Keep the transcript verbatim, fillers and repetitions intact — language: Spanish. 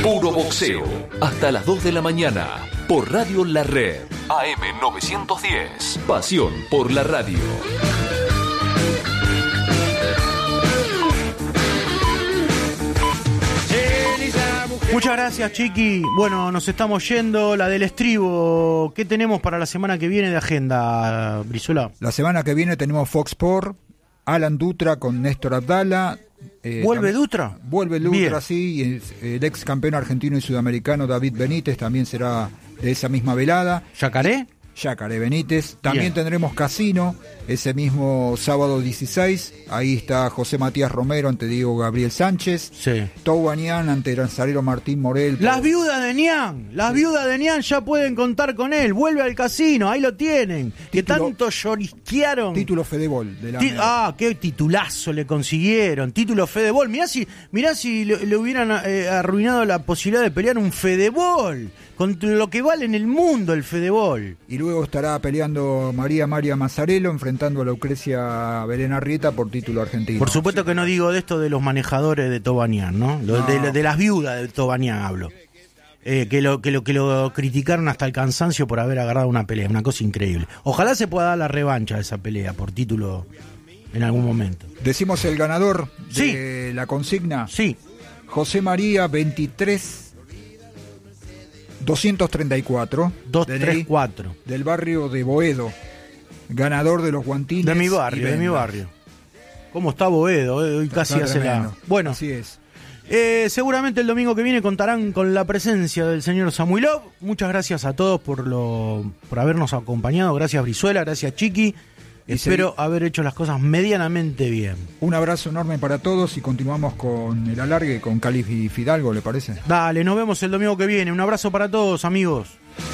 Puro boxeo. Hasta las dos de la mañana. Por Radio La Red. A M novecientos diez. Pasión por la radio. Muchas gracias, Chiqui. Bueno, nos estamos yendo. La del estribo. ¿Qué tenemos para la semana que viene de agenda, Brizuela? La semana que viene tenemos Fox Sport, Alan Dutra con Néstor Abdala. Eh, ¿Vuelve también, Dutra? Vuelve Dutra, Bien. sí. Y el ex campeón argentino y sudamericano David Benítez también será de esa misma velada. ¿Yacaré? Yacaré Benítez. También Bien. tendremos Casino ese mismo sábado dieciséis. Ahí está José Matías Romero ante Diego Gabriel Sánchez. Sí. Touanian ante Lanzarero Martín Morel. Las viudas de Nian. Las sí. viudas de Nian ya pueden contar con él. Vuelve al Casino. Ahí lo tienen. Título, que tanto llorisquearon. Título Fedebol. De la Ti- ah, qué titulazo le consiguieron. Título Fedebol. Mirá si, mirá si le, le hubieran eh, arruinado la posibilidad de pelear un Fedebol. Con lo que vale en el mundo el Fedebol. Y luego estará peleando María María Mazzarello enfrentando a Lucrecia Belén Arrieta por título argentino. Por supuesto que no digo de esto de los manejadores de Touanian, ¿no? Lo, no. De, de las viudas de Touanian hablo. Eh, que, lo, que, lo, que lo criticaron hasta el cansancio por haber agarrado una pelea. Una cosa increíble. Ojalá se pueda dar la revancha de esa pelea por título en algún momento. Decimos el ganador sí. de la consigna. Sí. José María veintitrés doscientos treinta y cuatro. doscientos treinta y cuatro. Del barrio de Boedo. Ganador de los guantines. De mi barrio, de mi barrio. ¿Cómo está Boedo? Hoy casi está hace tremendo. la... Bueno, así es. Eh, seguramente el domingo que viene contarán con la presencia del señor Samuilov. Muchas gracias a todos por lo por habernos acompañado. Gracias Brizuela, gracias Chiqui. Y Espero seguir. haber hecho las cosas medianamente bien. Un abrazo enorme para todos y continuamos con el alargue con Cali y Fidalgo, ¿le parece? Dale, nos vemos el domingo que viene. Un abrazo para todos, amigos.